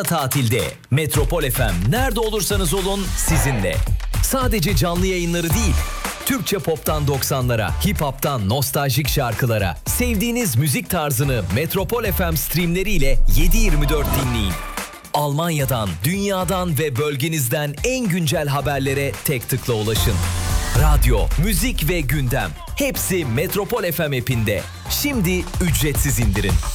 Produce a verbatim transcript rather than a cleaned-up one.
Tatilde Metropol F M nerede olursanız olun sizinle. Sadece canlı yayınları değil, Türkçe pop'tan doksanlara, hip hop'tan nostaljik şarkılara, sevdiğiniz müzik tarzını Metropol F M streamleriyle yedi yirmi dört dinleyin. Almanya'dan, dünyadan ve bölgenizden en güncel haberlere tek tıkla ulaşın. Radyo, müzik ve gündem hepsi Metropol F M app'inde. Şimdi ücretsiz indirin.